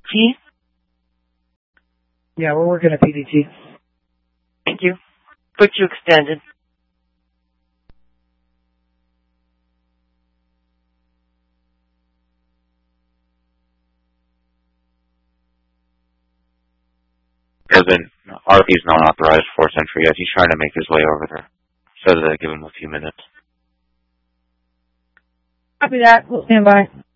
PDT? Yeah, we're working at PDT. Thank you. Put you extended. Kevin, RP's not authorized force entry yet. He's trying to make his way over there. So give him a few minutes. Copy that. We'll stand by.